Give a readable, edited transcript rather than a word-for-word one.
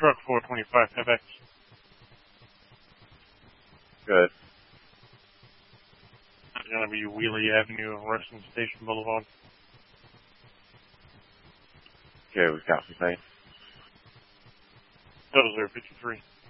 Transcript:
truck 425 FX. Good. It's going to be Wheelie Avenue, Ruston Station Boulevard. Okay, we got some things. 0053.